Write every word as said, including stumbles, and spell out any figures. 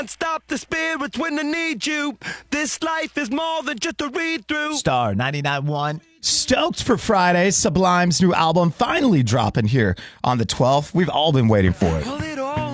Stop the spirits when they need you. This life is more than just a read-through. Star ninety-nine point one. Stoked for Friday. Sublime's new album finally dropping here on the twelfth. We've all been waiting for it.